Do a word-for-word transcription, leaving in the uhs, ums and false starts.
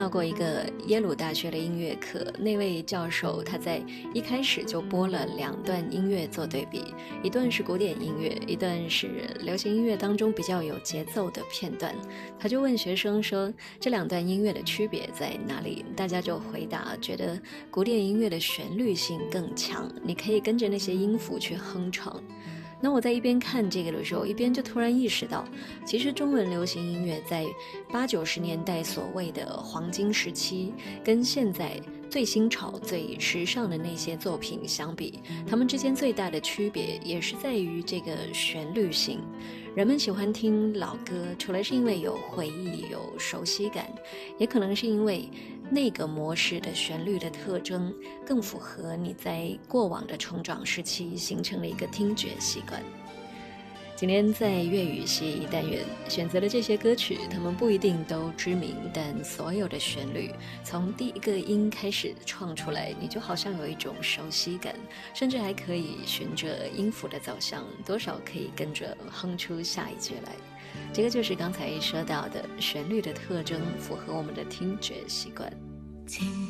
到过一个耶鲁大学的音乐课，那位教授他在一开始就播了两段音乐做对比，一段是古典音乐，一段是流行音乐当中比较有节奏的片段。他就问学生说，这两段音乐的区别在哪里？大家就回答，觉得古典音乐的旋律性更强，你可以跟着那些音符去哼唱。那我在一边看这个的时候，一边就突然意识到，其实中文流行音乐在八九十年代所谓的黄金时期，跟现在最新潮、最时尚的那些作品相比，它们之间最大的区别也是在于这个旋律性。人们喜欢听老歌，除了是因为有回忆、有熟悉感，也可能是因为那个模式的旋律的特征更符合你在过往的成长时期形成的一个听觉习惯。今天在粤语系单元选择的这些歌曲，他们不一定都知名，但所有的旋律从第一个音开始创出来，你就好像有一种熟悉感，甚至还可以循着音符的走向，多少可以跟着哼出下一句来。这个就是刚才说到的旋律的特征，符合我们的听觉习惯。